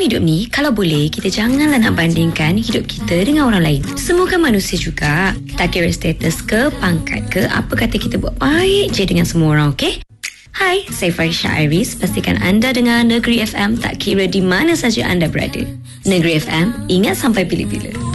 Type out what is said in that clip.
hidup ni, kalau boleh, kita janganlah nak bandingkan hidup kita dengan orang lain. Semoga manusia juga. Tak kira status ke, pangkat ke, apa kata kita buat baik je dengan semua orang, okey? Hai, saya Farisha Iris. Pastikan anda dengar Negeri FM tak kira di mana saja anda berada. Negeri FM, ingat sampai bila-bila.